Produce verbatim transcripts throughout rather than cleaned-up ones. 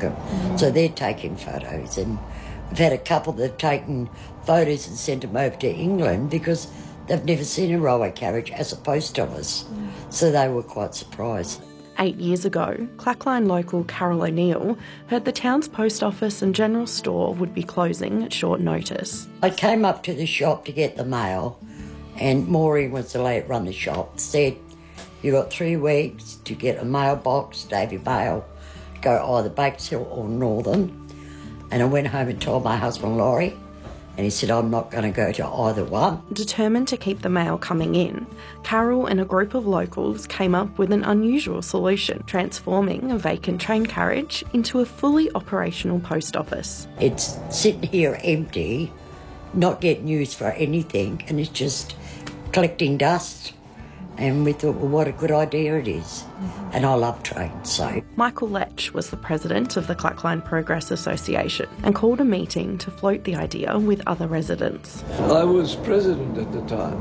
Mm. So they're taking photos, and we've had a couple that have taken photos and sent them over to England because they've never seen a railway carriage as a post office. Mm. So they were quite surprised. Eight years ago, Clackline local Carol O'Neill heard the town's post office and general store would be closing at short notice. I came up to the shop to get the mail, and Maureen was the lady that run the shop, said, you got three weeks to get a mailbox, Davy Mail, go either Bakes Hill or Northern. And I went home and told my husband, Laurie, and he said, I'm not going to go to either one. Determined to keep the mail coming in, Carol and a group of locals came up with an unusual solution, transforming a vacant train carriage into a fully operational post office. It's sitting here empty, not getting used for anything, and it's just collecting dust. And we thought, well, what a good idea it is. Mm-hmm. And I love trains, so. Michael Lech was the president of the Clackline Progress Association and called a meeting to float the idea with other residents. I was president at the time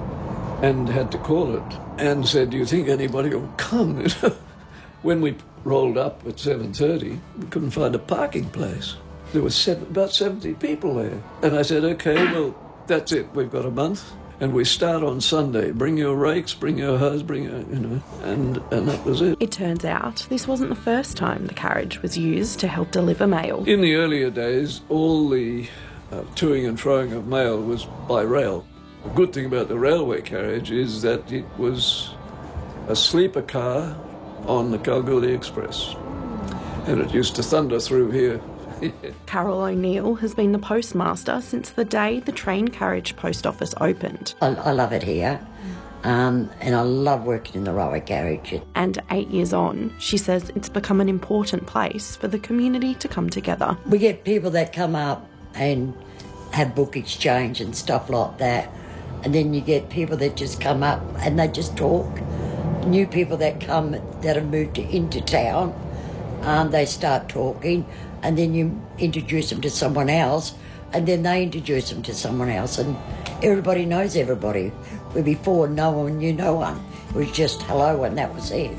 and had to call it and said, do you think anybody will come? When we rolled up at seven thirty, we couldn't find a parking place. There were seven, about seventy people there. And I said, OK, well, that's it. We've got a month. And we start on Sunday. Bring your rakes, bring your hose, bring your, you know, and, and that was it. It turns out this wasn't the first time the carriage was used to help deliver mail. In the earlier days, all the uh, toing and froing of mail was by rail. The good thing about the railway carriage is that it was a sleeper car on the Kalgoorlie Express. And it used to thunder through here. Carol O'Neill has been the postmaster since the day the train carriage post office opened. I, I love it here, um, and I love working in the railway carriage. And eight years on, she says it's become an important place for the community to come together. We get people that come up and have book exchange and stuff like that, and then you get people that just come up and they just talk. New people that come that have moved to, into town, um, they start talking. And then you introduce them to someone else, and then they introduce them to someone else, and everybody knows everybody. Where before, no one knew no one. It was just hello, and that was it.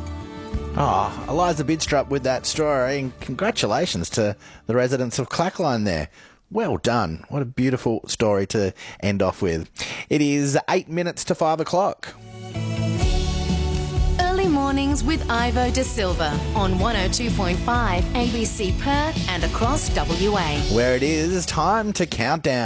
Oh, Eliza Bidstrup with that story, and congratulations to the residents of Clackline there. Well done. What a beautiful story to end off with. It is eight minutes to five o'clock. Mornings with Ivo De Silva on one oh two point five A B C Perth and across W A. Where it is time to count down.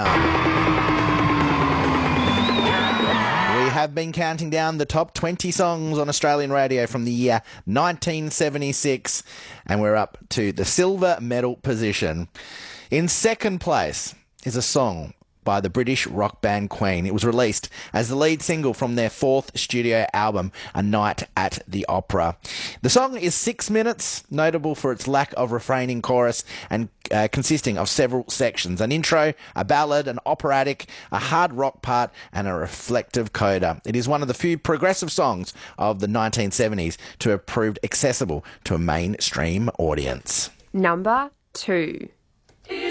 We have been counting down the top twenty songs on Australian radio from the year nineteen seventy-six, and we're up to the silver medal position. In second place is a song by the British rock band Queen. It was released as the lead single from their fourth studio album, A Night at the Opera. The song is six minutes, notable for its lack of refraining chorus and uh, consisting of several sections: an intro, a ballad, an operatic, a hard rock part, and a reflective coda. It is one of the few progressive songs of the nineteen seventies to have proved accessible to a mainstream audience. Number two.